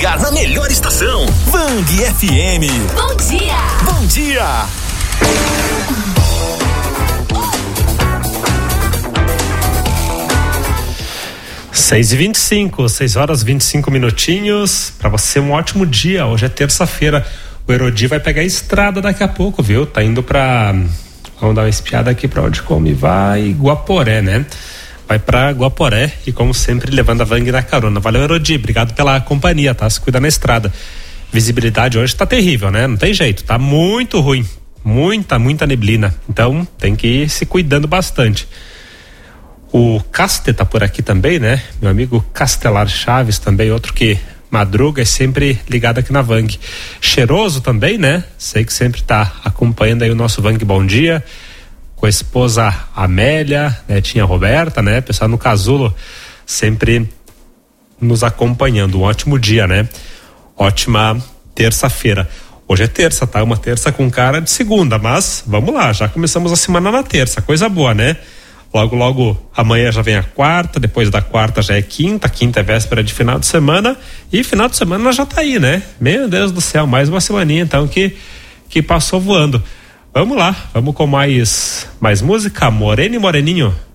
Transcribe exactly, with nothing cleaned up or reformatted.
ligar na melhor estação. Vang F M. Bom dia. Bom dia. seis e vinte e cinco, seis horas e vinte e cinco minutinhos. Pra você um ótimo dia. Hoje é terça-feira. O Erodi vai pegar a estrada daqui a pouco, viu? Tá indo pra... Vamos dar uma espiada aqui pra onde come. Vai Guaporé, né? Vai pra Guaporé e, como sempre, levando a Vang na carona. Valeu, Erodi. Obrigado pela companhia, tá? Se cuida na estrada. Visibilidade hoje tá terrível, né? Não tem jeito. Tá muito ruim. Muita, muita neblina. Então, tem que ir se cuidando bastante. O Caste tá por aqui também, né? Meu amigo Castelar Chaves também, outro que madruga é sempre ligado aqui na Vang. Cheiroso também, né? Sei que sempre tá acompanhando aí o nosso Vang Bom Dia, com a esposa Amélia, netinha Roberta, né? Pessoal no Casulo sempre nos acompanhando. Um ótimo dia, né? Ótima terça-feira. Hoje é terça, tá? Uma terça com cara de segunda, mas vamos lá, já começamos a semana na terça, coisa boa, né? Logo, logo, amanhã já vem a quarta, depois da quarta já é quinta, quinta é véspera de final de semana, e final de semana já tá aí, né? Meu Deus do céu, mais uma semaninha então que, que passou voando. Vamos lá, vamos com mais, mais música, Moreno e Moreninho.